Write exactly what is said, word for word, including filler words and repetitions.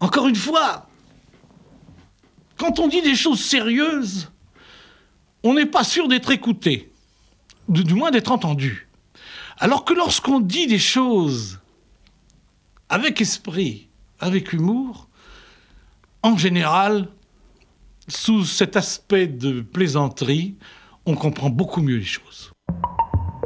Encore une fois, quand on dit des choses sérieuses, on n'est pas sûr d'être écouté, du, du moins d'être entendu. Alors que lorsqu'on dit des choses avec esprit, avec humour, en général, sous cet aspect de plaisanterie, on comprend beaucoup mieux les choses.